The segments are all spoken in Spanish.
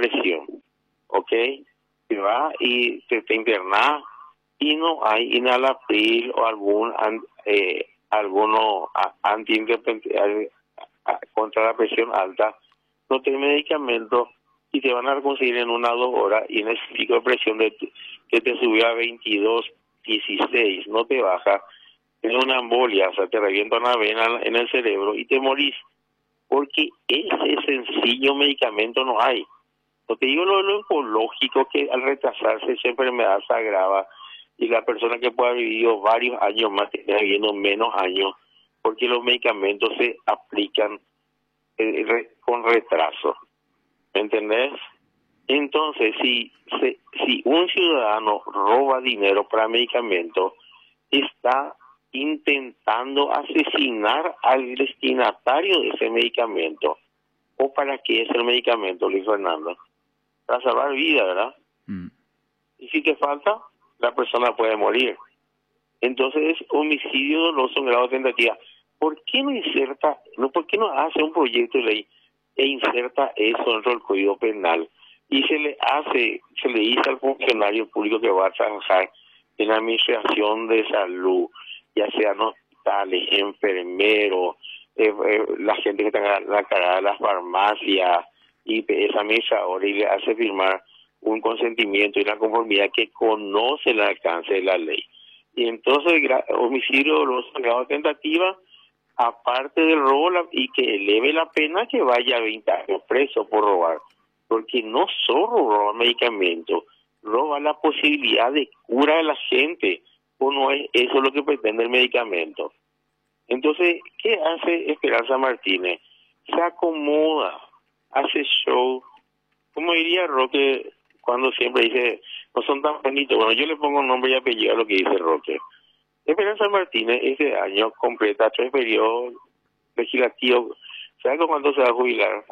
presión, ¿ok? Te va y te internas y no hay enalapril o alguno contra la presión alta, no tiene medicamento y te van a conseguir en 1 o 2 horas y en ese pico de presión que te subió a 22, 16, no te baja, tienes una embolia, o sea, te revienta una vena en el cerebro y te morís, porque ese sencillo medicamento no hay. No te digo lo oncológico, que al retrasarse esa enfermedad se agrava y la persona que pueda haber vivido varios años más termina viviendo menos años, porque los medicamentos se aplican con retraso. ¿Me entendés? Entonces, si un ciudadano roba dinero para medicamentos, está intentando asesinar al destinatario de ese medicamento. ¿O para qué es el medicamento, Luis Fernando? Para salvar vida, ¿verdad? Y si te falta, la persona puede morir. Entonces, homicidio doloso en grado de tentativa. ¿Por qué por qué no hace un proyecto de ley e inserta eso dentro del Código Penal? Y se le dice al funcionario público que va a trabajar en la administración de salud, ya sean hospitales, enfermeros, la gente que está en la carrera de las farmacias, y esa administradora, y le hace firmar un consentimiento y una conformidad que conoce el alcance de la ley. Y entonces homicidio doloso en grado de tentativa, aparte del robo, y que eleve la pena, que vaya a 20 años preso por robar, porque no solo roba medicamentos, roba la posibilidad de cura de la gente, o no es eso lo que pretende el medicamento. Entonces, ¿qué hace Esperanza Martínez? Se acomoda, hace show, como diría Roque cuando siempre dice, no son tan bonitos. Bueno, yo le pongo nombre y apellido a lo que dice Roque. Esperanza Martínez este año completa 3 periodos legislativos. ¿Sabe cuánto se va a jubilar?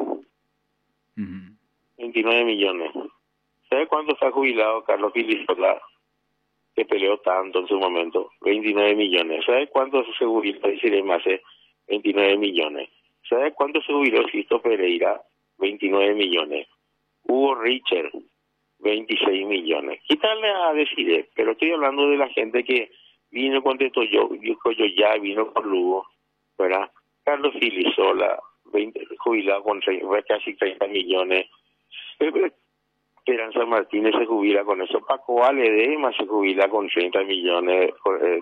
29 millones. ¿Sabe cuánto se ha jubilado Carlos Filisola, que peleó tanto en su momento? 29 millones. ¿Sabe cuánto se jubiló Direma hace? 29 millones. ¿Sabe cuánto se jubiló Sisto Pereira? 29 millones. Hugo Richard, 26 millones. Quítale a decir, pero estoy hablando de la gente que vino con ya vino con Lugo, ¿verdad? Carlos Filisola, jubilado con casi 30 millones. Esperanza Martínez se jubila con eso. Paco Valedema se jubila con 30 millones,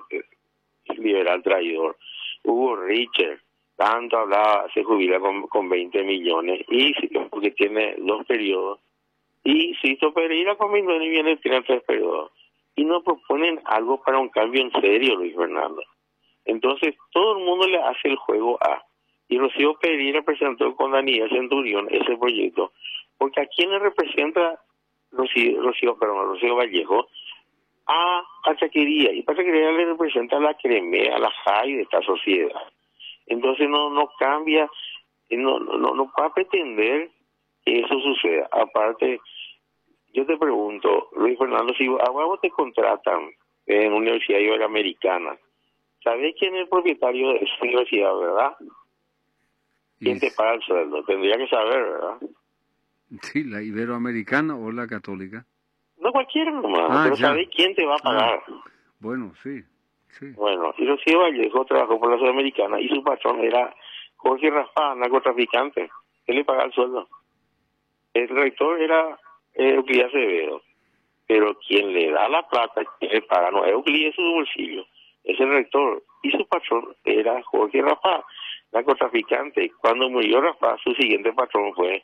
liberal traidor. Hugo Richard, tanto hablaba, se jubila con 20 millones, y porque tiene 2 periodos. Y Sisto Pereira con 29 millones tiene 3 periodos. Y no proponen algo para un cambio en serio, Luis Fernando. Entonces, todo el mundo le hace el juego a. Y Rocío Pereira presentó con Daniel Centurión ese proyecto, porque a quién le representa Rocío Vallejo, a Pachaquería, y Pachaquería le representa a la CREME, a la JAI de esta sociedad. Entonces no cambia, no va a pretender que eso suceda. Aparte, yo te pregunto, Luis Fernando, si a vos te contratan en una universidad iberoamericana, ¿sabés quién es el propietario de esa universidad, verdad? ¿Quién te paga el sueldo? Tendría que saber, ¿verdad? Sí, la iberoamericana o la católica. No cualquiera nomás, pero ¿sabés quién te va a pagar? Bueno, sí. Bueno, y Rocío Vallejo trabajó por la Sudamericana y su patrón era Jorge Rafa, narcotraficante. Él le pagaba el sueldo. El rector era Euclides Acevedo, pero quien le da la plata, quien le paga, no es Euclides de su bolsillo, es el rector. Y su patrón era Jorge Rafa, narcotraficante. Cuando murió Rafa, su siguiente patrón fue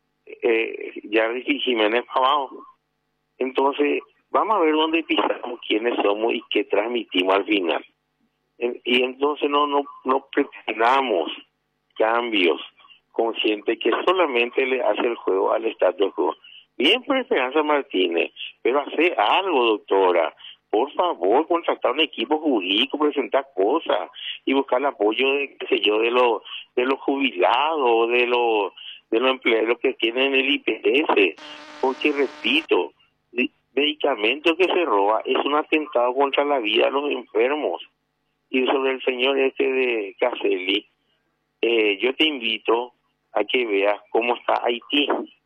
Yardi Jiménez Pavao. Entonces, vamos a ver dónde pisamos, quiénes somos y qué transmitimos al final. Y entonces no pretendamos cambios con gente que solamente le hace el juego al status quo. Bien por Esperanza Martínez, pero hace algo, doctora. Por favor, contratar un equipo jurídico, presentar cosas y buscar el apoyo de, qué sé yo, de los jubilados, de los empleados que tienen el IPS. Porque, repito, medicamento que se roba es un atentado contra la vida de los enfermos. Y sobre el señor de Caselli, yo te invito a que veas cómo está Haití.